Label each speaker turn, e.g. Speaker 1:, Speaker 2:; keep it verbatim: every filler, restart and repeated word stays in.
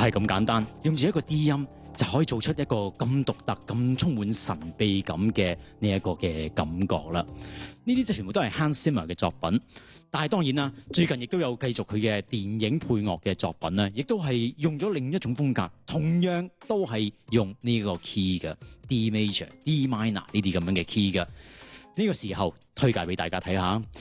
Speaker 1: 係咁簡單，用住一個 D 音就可以做出一個咁獨特、咁充滿神秘感嘅呢一個嘅感覺啦。呢啲就全部都係 Hans Zimmer 嘅作品，但係當然啦，最近亦都有繼續佢嘅電影配樂嘅作品啦，亦都係用咗另一種風格，同樣都係用呢個 key 嘅 D major、D minor 呢啲咁樣嘅 key 嘅。呢個時候推介俾大家睇下，